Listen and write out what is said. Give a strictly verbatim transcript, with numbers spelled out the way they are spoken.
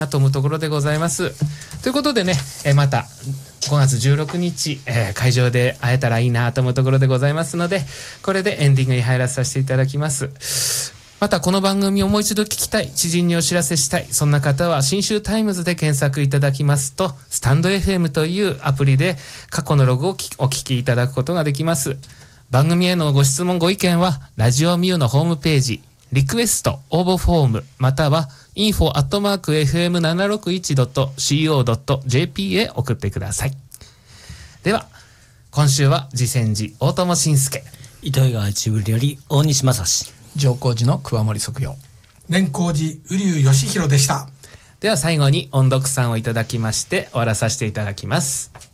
と思うところでございます。ということでね、えまたごがつじゅうろくにち、えー、会場で会えたらいいなと思うところでございますので、これでエンディングに入らさせていただきます。またこの番組をもう一度聞きたい、知人にお知らせしたい、そんな方は新州タイムズで検索いただきますと、スタンド エフエム というアプリで過去のログをお聞きいただくことができます。番組へのご質問ご意見はラジオミューのホームページリクエスト応募フォームまたは インフォ アットマーク エフエムななろくいち ドット シーオー ドット ジェーピー へ送ってください。では今週は慈泉寺大友信介、 糸魚川中部より大西正史、 上皇寺の桑森測陽、 蓮光寺瓜生義弘でした。 では最後に音読さんをいただきまして終わらさせていただきます。